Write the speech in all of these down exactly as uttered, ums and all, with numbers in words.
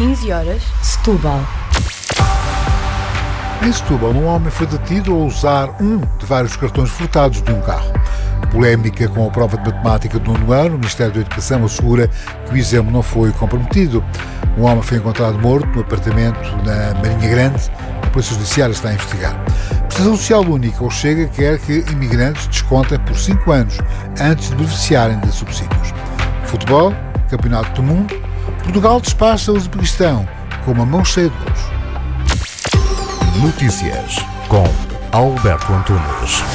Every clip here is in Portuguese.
quinze horas, Setúbal. Em Setúbal, um homem foi detido ao usar um de vários cartões furtados de um carro. Polémica com a prova de matemática do nono ano, o Ministério da Educação assegura que o exame não foi comprometido. Um homem foi encontrado morto no apartamento na Marinha Grande. A Polícia Judiciária está a investigar. A Prestação Social Única, ou Chega, quer que imigrantes descontem por cinco anos antes de beneficiarem de subsídios. Futebol, Campeonato do Mundo, Portugal despacha o Uzbequistão com uma mão cheia de gols. Notícias com Alberto Antunes.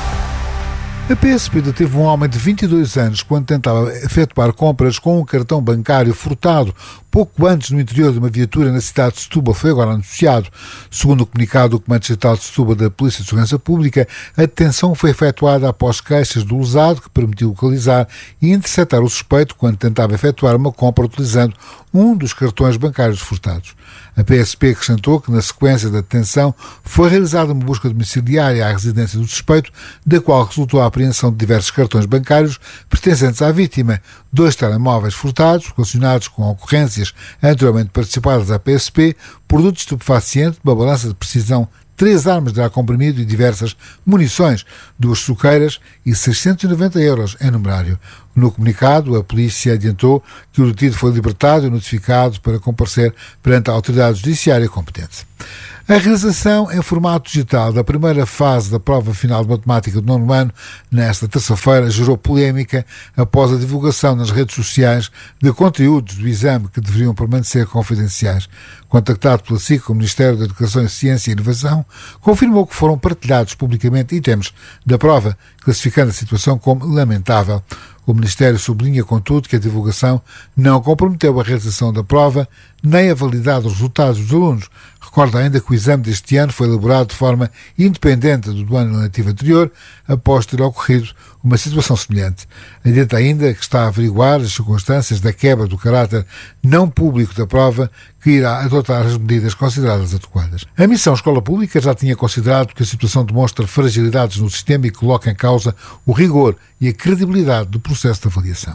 A P S P deteve um homem de vinte e dois anos quando tentava efetuar compras com um cartão bancário furtado pouco antes no interior de uma viatura na cidade de Setúbal. Foi agora anunciado. Segundo o comunicado do Comando Distrital de Setúbal da Polícia de Segurança Pública, a detenção foi efetuada após queixas do lesado, que permitiu localizar e interceptar o suspeito quando tentava efetuar uma compra utilizando um dos cartões bancários furtados. A P S P acrescentou que, na sequência da detenção, foi realizada uma busca domiciliária à residência do suspeito, da qual resultou a apreensão de diversos cartões bancários pertencentes à vítima, dois telemóveis furtados, relacionados com ocorrências anteriormente participadas à P S P, produtos estupefacientes, uma balança de precisão, três armas de ar comprimido e diversas munições, duas suqueiras e seiscentos e noventa euros em numerário. No comunicado, a polícia adiantou que o detido foi libertado e notificado para comparecer perante a autoridade judiciária competente. A realização em formato digital da primeira fase da prova final de matemática do nono ano, nesta terça-feira, gerou polémica após a divulgação nas redes sociais de conteúdos do exame que deveriam permanecer confidenciais. Contactado pela S I C, o Ministério da Educação, Ciência e Inovação confirmou que foram partilhados publicamente itens da prova, classificando a situação como lamentável. O Ministério sublinha, contudo, que a divulgação não comprometeu a realização da prova nem a validade dos resultados dos alunos. Recorda ainda que o exame deste ano foi elaborado de forma independente do do ano letivo anterior, após ter ocorrido uma situação semelhante. Adianta ainda que está a averiguar as circunstâncias da quebra do caráter não público da prova, que irá adotar as medidas consideradas adequadas. A Missão Escola Pública já tinha considerado que a situação demonstra fragilidades no sistema e coloca em causa o rigor e a credibilidade do processo de avaliação.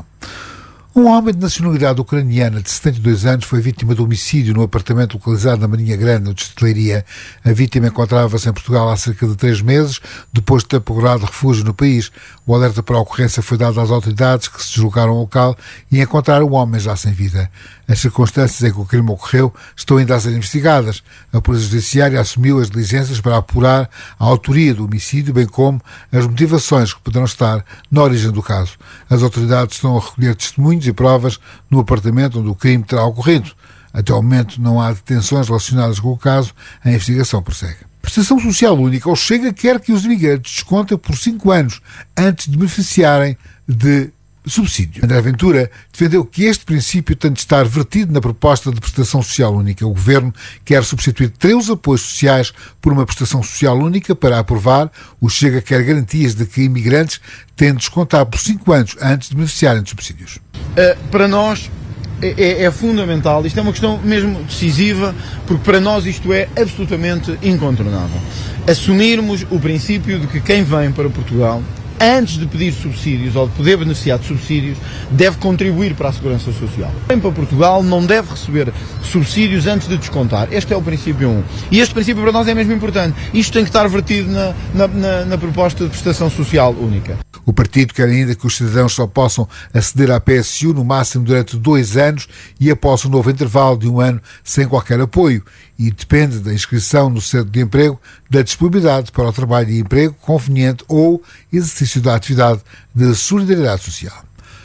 Um homem de nacionalidade ucraniana de setenta e dois anos foi vítima de homicídio no apartamento localizado na Marinha Grande, no distrito de Leiria. A vítima encontrava-se em Portugal há cerca de três meses, depois de ter procurado refúgio no país. O alerta para a ocorrência foi dado às autoridades, que se deslocaram ao local e encontraram o homem já sem vida. As circunstâncias em que o crime ocorreu estão ainda a ser investigadas. A Polícia Judiciária assumiu as diligências para apurar a autoria do homicídio, bem como as motivações que poderão estar na origem do caso. As autoridades estão a recolher testemunhos e provas no apartamento onde o crime terá ocorrido. Até ao momento não há detenções relacionadas com o caso. A investigação prossegue. Prestação Social Única, ou Chega, quer que os imigrantes descontem por cinco anos antes de beneficiarem de subsídio. André Ventura defendeu que este princípio tem de estar vertido na proposta de Prestação Social Única. O Governo quer substituir três apoios sociais por uma Prestação Social Única. Para aprovar, o Chega quer garantias de que imigrantes têm de descontar por cinco anos antes de beneficiarem de subsídios. Uh, para nós é, é fundamental, isto é uma questão mesmo decisiva, porque para nós isto é absolutamente incontornável. Assumirmos o princípio de que quem vem para Portugal, antes de pedir subsídios ou de poder beneficiar de subsídios, deve contribuir para a segurança social. Quem para Portugal não deve receber subsídios antes de descontar. Este é o princípio um. E este princípio para nós é mesmo importante. Isto tem que estar vertido na, na, na, na proposta de Prestação Social Única. O partido quer ainda que os cidadãos só possam aceder à P S U no máximo durante dois anos e após um novo intervalo de um ano sem qualquer apoio, e depende da inscrição no centro de emprego, da disponibilidade para o trabalho e emprego conveniente ou exercício da atividade de solidariedade social.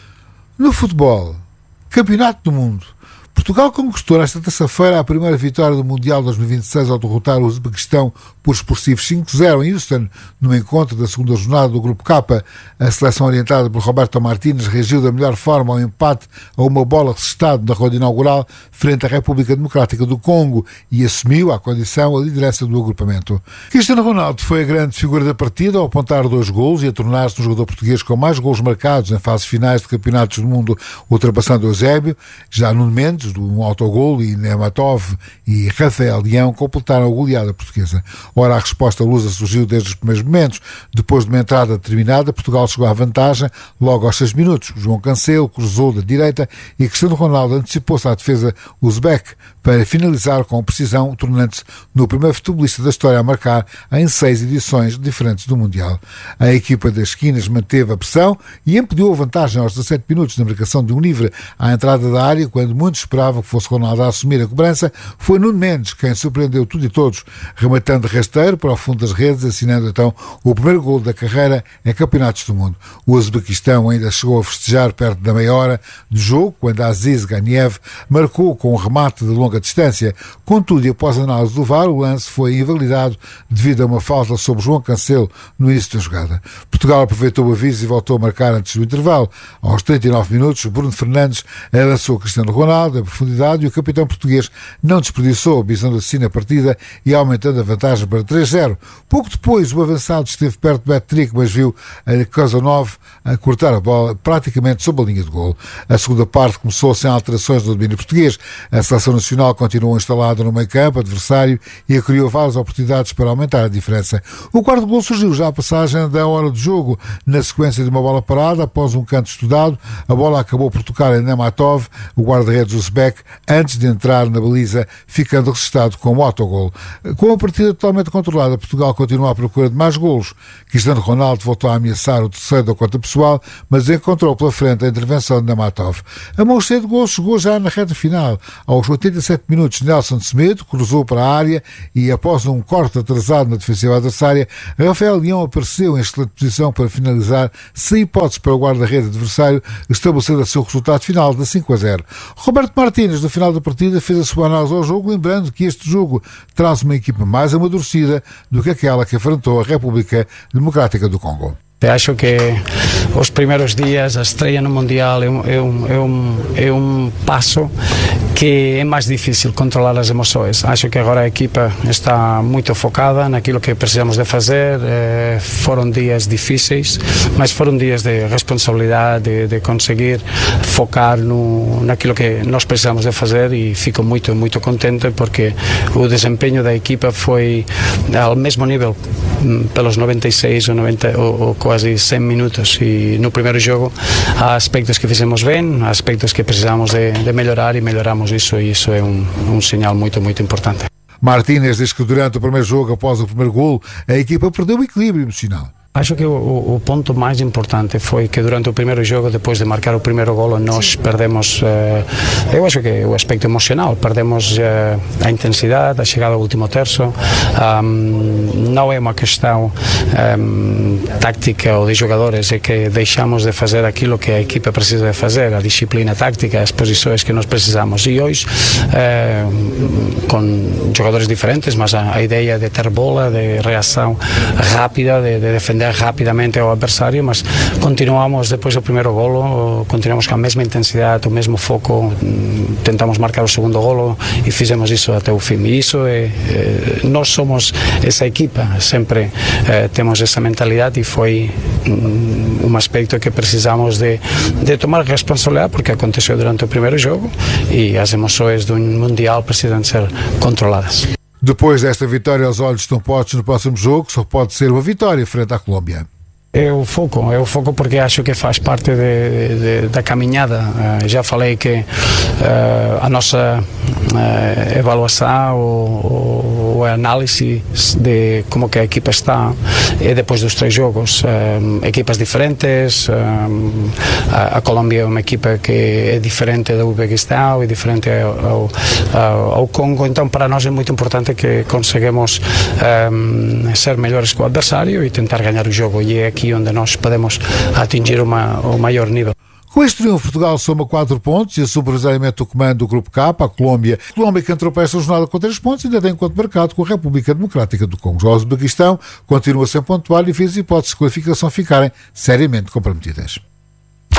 No futebol, Campeonato do Mundo. Portugal conquistou nesta terça-feira a primeira vitória do Mundial dois mil e vinte e seis ao derrotar o Uzbequistão por expressivos cinco a zero em Houston, no encontro da segunda jornada do Grupo K. A seleção orientada por Roberto Martínez reagiu da melhor forma ao empate a uma bola resistado na ronda inaugural frente à República Democrática do Congo e assumiu, à condição, a liderança do agrupamento. Cristiano Ronaldo foi a grande figura da partida ao apontar dois golos e a tornar-se um jogador português com mais golos marcados em fases finais de campeonatos do mundo, ultrapassando Eusébio. Já Nuno Mendes, minutos de um autogolo e Nematov e Rafael Leão completaram a goleada portuguesa. Ora, a resposta lusa surgiu desde os primeiros momentos. Depois de uma entrada determinada, Portugal chegou à vantagem logo aos seis minutos. João Cancelo cruzou da direita e Cristiano Ronaldo antecipou-se à defesa uzbek para finalizar com precisão, tornando-se no primeiro futebolista da história a marcar em seis edições diferentes do Mundial. A equipa das esquinas manteve a pressão e impediu a vantagem aos dezassete minutos na marcação de um livre à entrada da área, quando muitos esperavam que fosse Ronaldo a assumir a cobrança. Foi Nuno Mendes quem surpreendeu tudo e todos, rematando rasteiro para o fundo das redes, assinando então o primeiro golo da carreira em campeonatos do mundo. O Uzbequistão ainda chegou a festejar perto da meia hora do jogo, quando Aziz Ganiev marcou com um remate de longa distância. Contudo, e após a análise do V A R, o lance foi invalidado devido a uma falta sobre João Cancelo no início da jogada. Portugal aproveitou o aviso e voltou a marcar antes do intervalo. Aos trinta e nove minutos, Bruno Fernandes lançou Cristiano Ronaldo em profundidade e o capitão português não desperdiçou, visando assim na partida e aumentando a vantagem para três a zero. Pouco depois, o avançado esteve perto do hat-trick, mas viu a Kozanov a cortar a bola praticamente sob a linha de golo. A segunda parte começou sem alterações no domínio português. A seleção nacional continuou instalada no meio-campo adversário e criou várias oportunidades para aumentar a diferença. O quarto golo surgiu já à passagem da hora do jogo, na sequência de uma bola parada, após um canto estudado. A bola acabou por tocar em Nematov, o guarda-redes uzbek, antes de entrar na baliza, ficando registado como autogol. Com a partida totalmente controlada, Portugal continuou à procura de mais golos. Cristiano Ronaldo voltou a ameaçar o terceiro da conta pessoal, mas encontrou pela frente a intervenção de Nematov. A mão cheia de golos chegou já na reta final. Aos oitenta e sete minutos, Nelson Semedo cruzou para a área e, após um corte atrasado na defensiva adversária, Rafael Leão apareceu em excelente posição para finalizar, sem hipótese para o guarda-redes adversário, estabelecendo assim o resultado final de cinco a zero. Roberto Martínez, no final da partida, fez a sua análise ao jogo, lembrando que este jogo traz uma equipa mais amadurecida do que aquela que enfrentou a República Democrática do Congo. Acho que os primeiros dias, a estreia no Mundial, é um, é, um, é, um, é um passo que é mais difícil controlar as emoções. Acho que agora a equipa está muito focada naquilo que precisamos de fazer. Eh, foram dias difíceis, mas foram dias de responsabilidade, de, de conseguir focar no, naquilo que nós precisamos de fazer, e fico muito, muito contente porque o desempenho da equipa foi ao mesmo nível pelos noventa e seis ou, noventa, ou, ou quase cem minutos, e no primeiro jogo há aspectos que fizemos bem, há aspectos que precisamos de, de melhorar, e melhoramos isso, e isso é um, um sinal muito, muito importante. Martínez diz que durante o primeiro jogo, após o primeiro golo, a equipa perdeu o equilíbrio emocional. Acho que o, o ponto mais importante foi que durante o primeiro jogo, depois de marcar o primeiro golo, nós perdemos, eh, eu acho que o aspecto emocional, perdemos eh, a intensidade, a chegada ao último terço. Um, não é uma questão um, tática ou de jogadores, é que deixamos de fazer aquilo que a equipa precisa de fazer, a disciplina tática, as posições que nós precisamos. E hoje, eh, com jogadores diferentes, mas a, a ideia de ter bola, de reação rápida, de, de defender rapidamente ao adversário, mas continuamos depois do primeiro golo, continuamos com a mesma intensidade, o mesmo foco, tentamos marcar o segundo golo e fizemos isso até o fim. E isso é, é nós somos essa equipa, sempre é, temos essa mentalidade, e foi um, um aspecto que precisamos de, de tomar responsabilidade, porque aconteceu durante o primeiro jogo e as emoções de um mundial precisam ser controladas. Depois desta vitória, os olhos estão postos no próximo jogo, que só pode ser uma vitória frente à Colômbia. É o foco, é o foco porque acho que faz parte de, de, da caminhada. Uh, já falei que uh, a nossa uh, avaliação ou, ou a análise de como que a equipa está é depois dos três jogos. Uh, equipas diferentes, uh, a, a Colômbia é uma equipa que é diferente do Uzbequistão, é diferente ao, ao, ao Congo, então para nós é muito importante que conseguimos um, ser melhores que o adversário e tentar ganhar o jogo, e é aqui onde nós podemos atingir uma, o maior nível. Com este triunfo, Portugal soma quatro pontos e assume provisoriamente o comando do Grupo K, a Colômbia. A Colômbia, que entrou para esta jornada com três pontos, ainda tem encontro marcado com a República Democrática do Congo. Já o Uzbequistão continua sem pontuar e fez hipóteses de qualificação ficarem seriamente comprometidas.